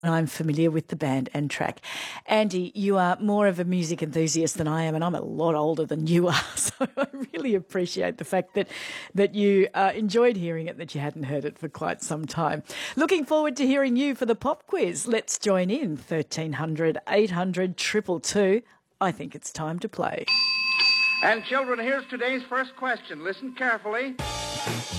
I'm familiar with the band and track. Andy, you are more of a music enthusiast than I am, and I'm a lot older than you are, so I really appreciate the fact that you enjoyed hearing it, that you hadn't heard it for quite some time. Looking forward to hearing you for the pop quiz. Let's join in, 1300 800 222. I think it's time to play. And children, here's today's first question. Listen carefully.